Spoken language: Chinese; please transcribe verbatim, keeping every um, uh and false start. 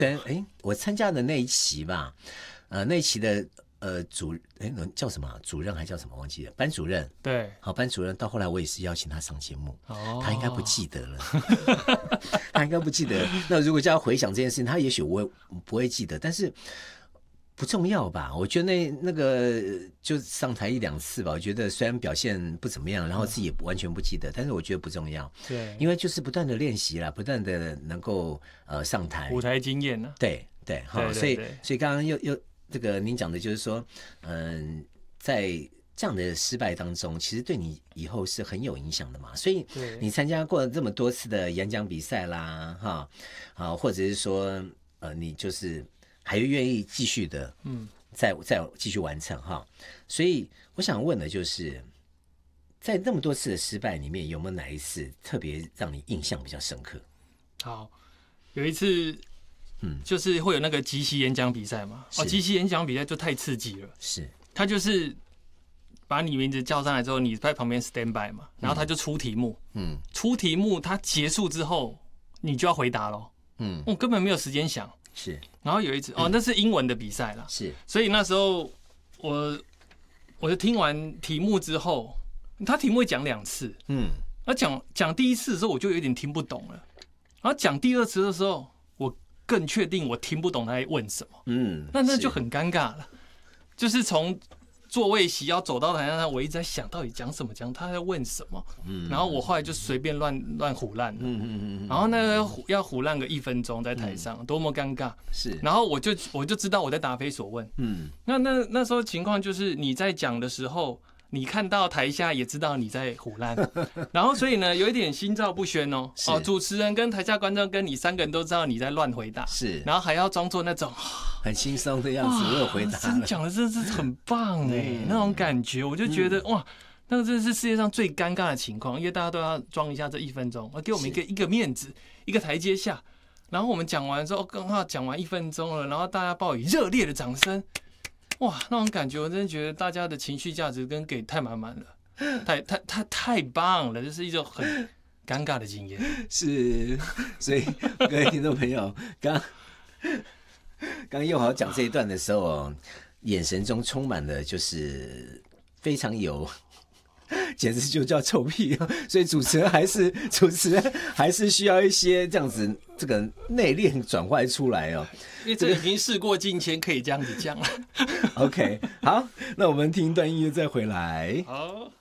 对，哎，我参加的那一期吧，呃，那一期的呃主哎叫什么、啊、主任还叫什么忘记了，班主任。 对， 好，班主任到后来我也是邀请他上节目， 哦， 他应该不记得了，他应该不记得。那如果叫他回想这件事情，他也许我不会记得，但是不重要吧？我觉得那那个就上台一两次吧，我觉得虽然表现不怎么样，然后自己也完全不记得，但是我觉得不重要。 对， 因为就是不断的练习啦，不断的能够呃上台， 舞台经验呢、啊？ 对对哈，所以所以刚刚又又这个您讲的就是说，嗯，在这样的失败当中，其实对你以后是很有影响的嘛。所以你参加过这么多次的演讲比赛啦，哈啊，或者是说呃，你就是还愿意继续的，嗯，再再继续完成哈。所以我想问的就是，在那么多次的失败里面，有没有哪一次特别让你印象比较深刻？ 好，有一次。嗯，就是会有那个即席演讲比赛嘛。哦，即席演讲比赛就太刺激了。 是， 他就是把你名字叫上来之后，你在旁边 stand by 嘛，然后他就出题目。嗯，出题目他结束之后，你就要回答咯。嗯，我根本没有时间想。 是， 然后有一次，哦，那是英文的比赛啦。 是， 所以那时候我我就听完题目之后，他题目会讲两次。嗯，那讲讲第一次的时候，我就有点听不懂了。然后讲第二次的时候，更确定我听不懂他在问什么，嗯，那那就很尴尬了。就是从座位席要走到台上，我一直在想到底讲什么，讲他在问什么，嗯，然后我后来就随便乱乱唬烂了，嗯嗯嗯，然后那个要唬烂个一分钟在台上，嗯、多么尴尬。 是， 然后我就我就知道我在答非所问，嗯，那那那时候情况就是你在讲的时候。你看到台下也知道你在唬烂，然后所以呢，有一点心照不宣哦。哦，主持人跟台下观众跟你三个人都知道你在乱回答， 是， 然后还要装作那种很轻松的样子，我有回答了。 真讲的真的是很棒哎、嗯，那种感觉，我就觉得、嗯、哇，那个真的是世界上最尴尬的情况，因为大家都要装一下这一分钟，给我们一个一个面子，一个台阶下。然后我们讲完之后，刚好讲完一分钟了，然后大家报以热烈的掌声。哇，那种感觉，我真的觉得大家的情绪价值跟给太满满了，太太太太棒了，就是一种很尴尬的经验。 是，所以各位听众朋友，刚刚佑豪讲这一段的时候，眼神中充满了就是非常有。简直就叫臭屁，所以主持人还是主持人还是需要一些这样子这个内敛转换出来哦， 因为这已经事过境迁，可以这样子讲了。 OK， 好，那我们听一段音乐再回来。 好。